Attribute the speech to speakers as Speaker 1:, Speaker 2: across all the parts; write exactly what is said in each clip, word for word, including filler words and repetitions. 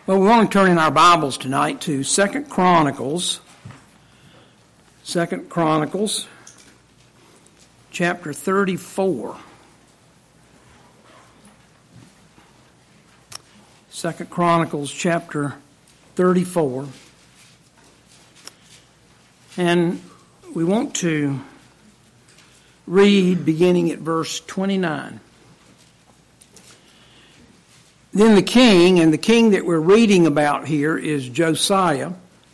Speaker 1: Well, we want to turn in our Bibles tonight to Second Chronicles, Second Chronicles, chapter thirty-four. Second Chronicles, chapter thirty-four. And we want to read beginning at verse twenty-nine. Then the king, and the king that we're reading about here is Josiah.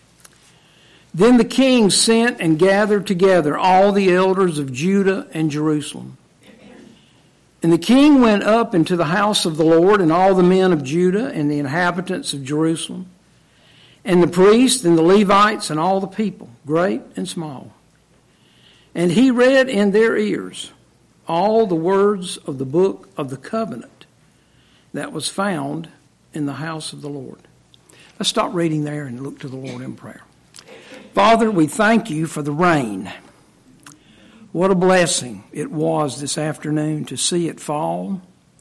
Speaker 1: Then the king sent and gathered together all the elders of Judah and Jerusalem. And the king went up into the house of the Lord, and all the men of Judah and the inhabitants of Jerusalem, and the priests and the Levites and all the people, great and small. And he read in their ears all the words of the book of the covenant that was found in the house of the Lord. Let's stop reading there and look to the Lord in prayer. Father, we thank you for the rain. What a blessing it was this afternoon to see it fall.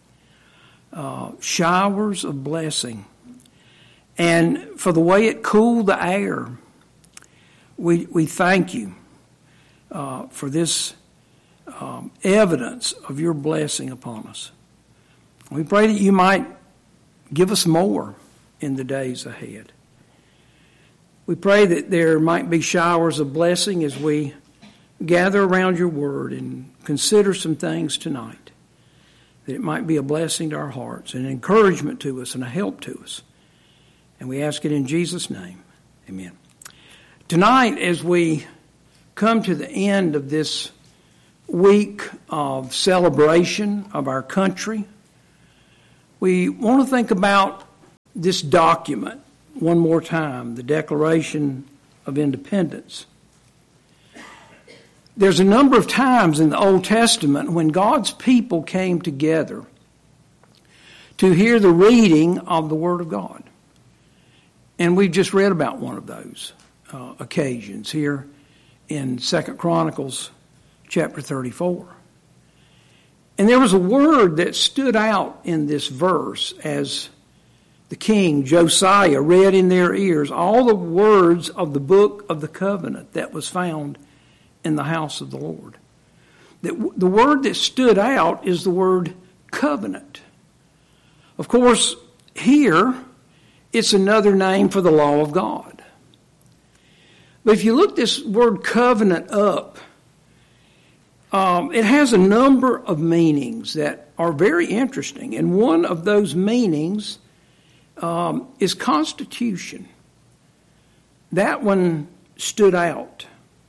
Speaker 1: Uh, showers of blessing. And for the way it cooled the air, we, we thank you uh, for this um, evidence of your blessing upon us. We pray that you might give us more in the days ahead. We pray that there might be showers of blessing as we gather around your word and consider some things tonight, that it might be a blessing to our hearts, an encouragement to us, and a help to us. And we ask it in Jesus' name. Amen. Tonight, as we come to the end of this week of celebration of our country, we want to think about this document one more time, the Declaration of Independence. There's a number of times in the Old Testament when God's people came together to hear the reading of the Word of God. And we've just read about one of those uh, occasions here in Second Chronicles chapter thirty-four. And there was a word that stood out in this verse as the king, Josiah, read in their ears all the words of the book of the covenant that was found in the house of the Lord. The, the word that stood out is the word covenant. Of course, here, it's another name for the law of God. But if you look this word covenant up, Um, it has a number of meanings that are very interesting. And one of those meanings um, is constitution. That one stood out.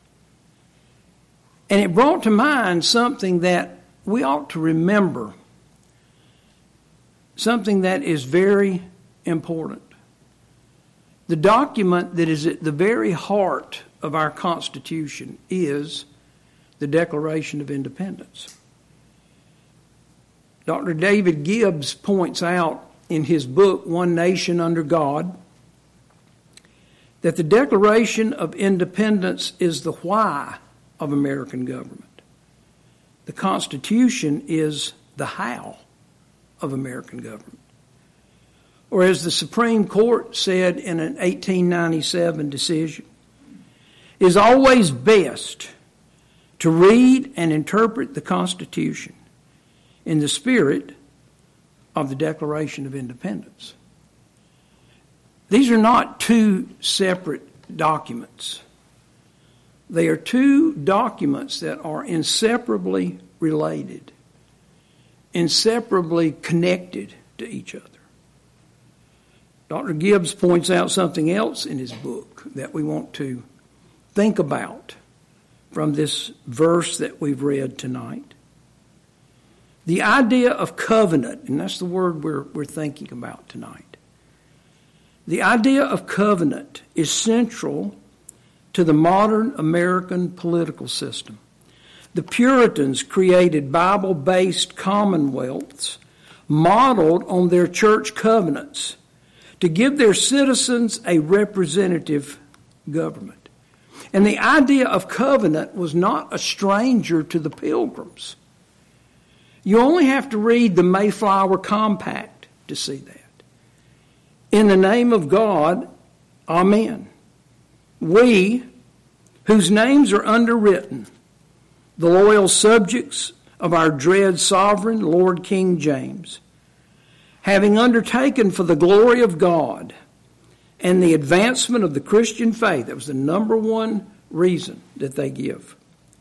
Speaker 1: And it brought to mind something that we ought to remember. Something that is very important. The document that is at the very heart of our Constitution is the Declaration of Independence. Doctor David Gibbs points out in his book, One Nation Under God, that the Declaration of Independence is the why of American government. The Constitution is the how of American government. Or as the Supreme Court said in an eighteen ninety-seven decision, it is always best to read and interpret the Constitution in the spirit of the Declaration of Independence. These are not two separate documents. They are two documents that are inseparably related, inseparably connected to each other. Doctor Gibbs points out something else in his book that we want to think about from this verse that we've read tonight. The idea of covenant, and that's the word we're, we're thinking about tonight. The idea of covenant is central to the modern American political system. The Puritans created Bible-based commonwealths modeled on their church covenants to give their citizens a representative government. And the idea of covenant was not a stranger to the Pilgrims. You only have to read the Mayflower Compact to see that. In the name of God, amen. We, whose names are underwritten, the loyal subjects of our dread sovereign, Lord King James, having undertaken for the glory of God and the advancement of the Christian faith, that was the number one reason that they give,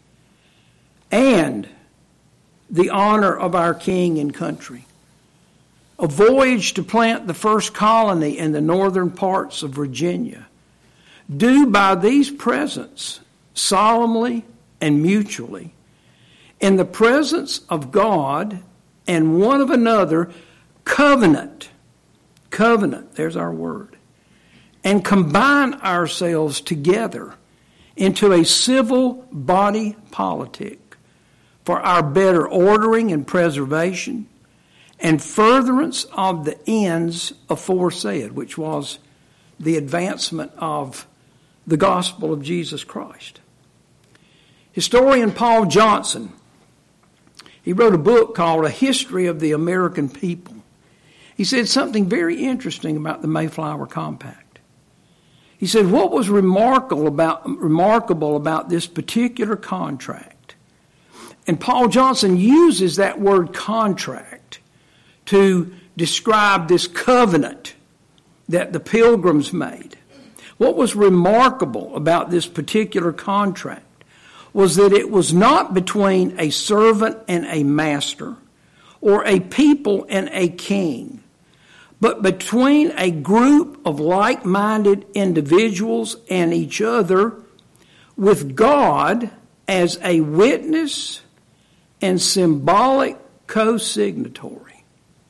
Speaker 1: and the honor of our king and country, a voyage to plant the first colony in the northern parts of Virginia, do by these presents solemnly and mutually, in the presence of God and one of another, covenant, covenant, there's our word, and combine ourselves together into a civil body politic for our better ordering and preservation and furtherance of the ends aforesaid, which was the advancement of the gospel of Jesus Christ. Historian Paul Johnson, he wrote a book called A History of the American People. He said something very interesting about the Mayflower Compact. He said, what was remarkable about, remarkable about this particular contract? And Paul Johnson uses that word contract to describe this covenant that the Pilgrims made. What was remarkable about this particular contract was that it was not between a servant and a master, or a people and a king, but between a group of like-minded individuals and each other, with God as a witness and symbolic co-signatory.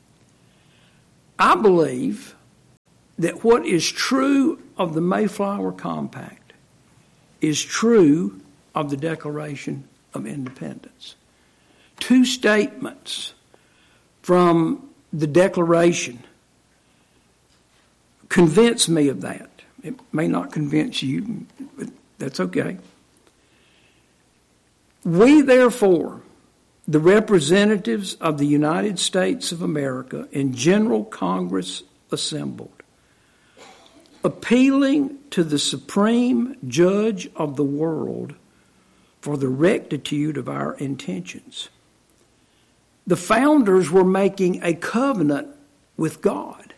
Speaker 1: I believe that what is true of the Mayflower Compact is true of the Declaration of Independence. Two statements from the Declaration convince me of that. It may not convince you, but that's okay. We, therefore, the representatives of the United States of America in General Congress assembled, appealing to the Supreme Judge of the world for the rectitude of our intentions. The founders were making a covenant with God.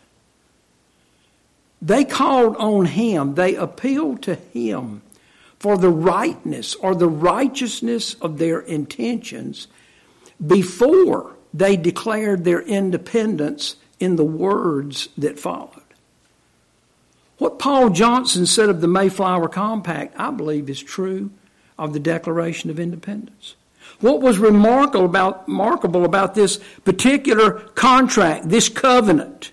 Speaker 1: They called on Him, they appealed to Him for the rightness or the righteousness of their intentions before they declared their independence in the words that followed. What Paul Johnson said of the Mayflower Compact, I believe, is true of the Declaration of Independence. What was remarkable about, remarkable about this particular contract, this covenant,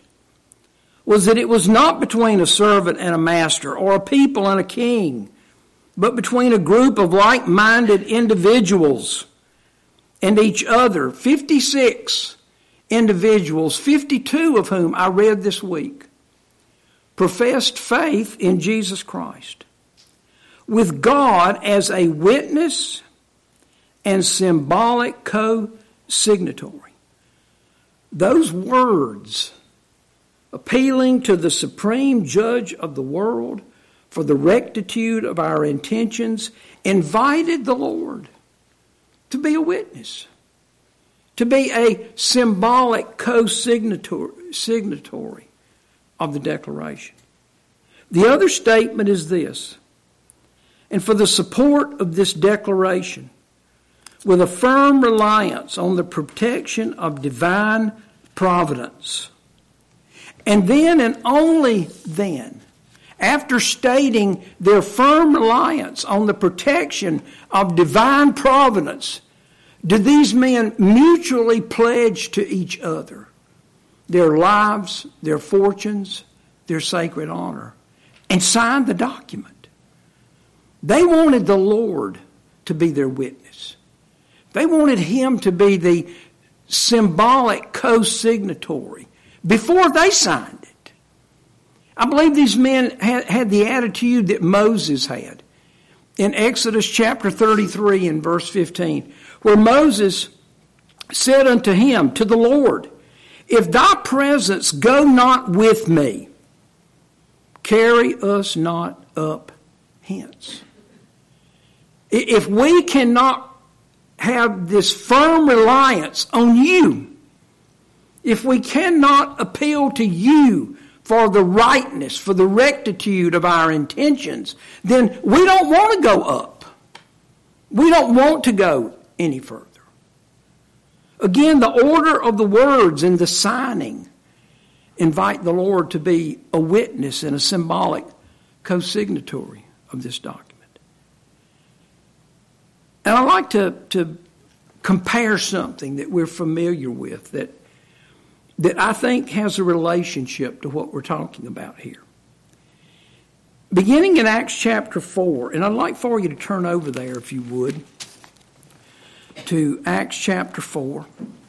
Speaker 1: was that it was not between a servant and a master or a people and a king, but between a group of like-minded individuals and each other. fifty-six individuals, fifty-two of whom I read this week, professed faith in Jesus Christ, with God as a witness and symbolic co-signatory. Those words, appealing to the Supreme Judge of the world for the rectitude of our intentions, invited the Lord to be a witness, to be a symbolic co-signatory signatory of the Declaration. The other statement is this: and for the support of this declaration, with a firm reliance on the protection of divine providence. And then and only then, after stating their firm reliance on the protection of divine providence, do these men mutually pledge to each other their lives, their fortunes, their sacred honor, and sign the document. They wanted the Lord to be their witness. They wanted Him to be the symbolic co-signatory before they signed it. I believe these men had, had the attitude that Moses had in Exodus chapter thirty-three and verse fifteen, where Moses said unto him, to the Lord, if thy presence go not with me, carry us not up hence. If we cannot have this firm reliance on you, if we cannot appeal to you for the rightness, for the rectitude of our intentions, then we don't want to go up. We don't want to go any further. Again, the order of the words and the signing invite the Lord to be a witness and a symbolic co-signatory of this document. And I like to, to compare something that we're familiar with that, that I think has a relationship to what we're talking about here. Beginning in Acts chapter four, and I'd like for you to turn over there, if you would, to Acts chapter four.